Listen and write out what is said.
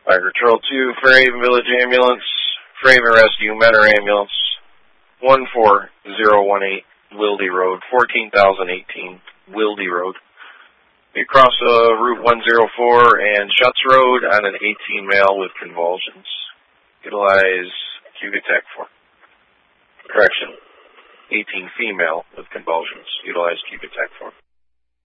Fire Control 2, Fairhaven Village Ambulance, Fairhaven Rescue, Menor Ambulance, 14018 Wildy Road, 14,018 Wildy Road. We cross Route 104 and Schutz Road on an 18 male with convulsions. Utilize Cubitech for. Correction, 18 female with convulsions. Utilize Cubitech for.